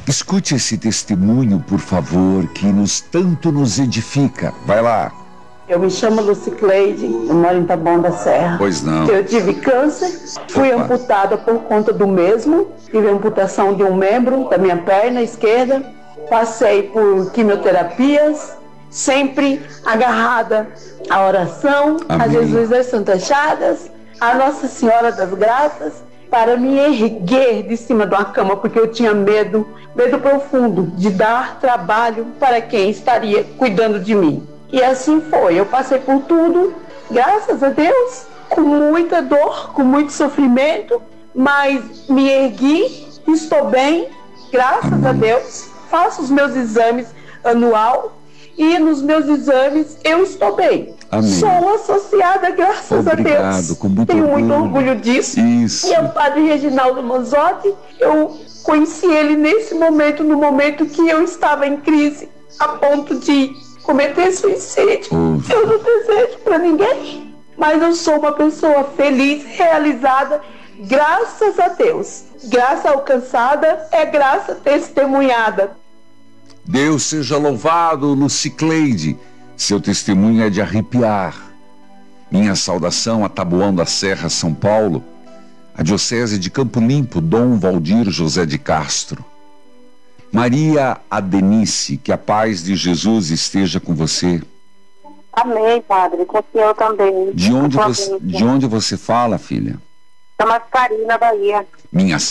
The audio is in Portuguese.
Escute esse testemunho, por favor, que tanto nos edifica. Vai lá. Eu me chamo Lucicleide, eu moro em Taboão da Serra. Pois não. Eu tive câncer, fui amputada por conta do mesmo, tive amputação de um membro da minha perna esquerda, passei por quimioterapias, sempre agarrada à oração, Amém. a Jesus das Santas Chagas, a Nossa Senhora das Graças, para me erguer de cima de uma cama, porque eu tinha medo profundo de dar trabalho para quem estaria cuidando de mim. E assim foi, eu passei por tudo, graças a Deus, com muita dor, com muito sofrimento, mas me ergui, estou bem, graças a Deus, faço os meus exames anual e nos meus exames eu estou bem. Amém. Sou associada, graças Obrigado, a Deus. com muito Tenho muito orgulho. orgulho disso. Isso. E é o padre Reginaldo Manzotti, eu conheci ele nesse momento, no momento que eu estava em crise, a ponto de cometer suicídio. Eu não desejo para ninguém, mas eu sou uma pessoa feliz, realizada, graças a Deus. Graça alcançada é graça testemunhada. Deus seja louvado, Lucicleide. Seu testemunho é de arrepiar. Minha saudação a Taboão da Serra, São Paulo, a Diocese de Campo Limpo, Dom Valdir José de Castro. Maria Adenice, que a paz de Jesus esteja com você. Amém, padre, com o senhor também. De onde você fala, filha? Da Mascarenhas, na Bahia. Minha